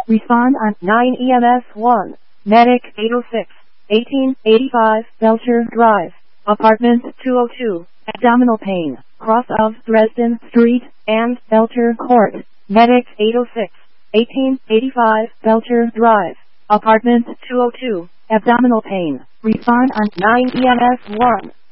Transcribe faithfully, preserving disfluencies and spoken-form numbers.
Respond on nine E M S one. Medic eight oh six, eighteen eighty-five Belcher Drive, Apartment two oh two, abdominal pain, cross of Dresden Street and Belcher Court. Medic eight oh six, eighteen eighty-five Belcher Drive, Apartment two oh two, abdominal pain. Respond on nine E M S one.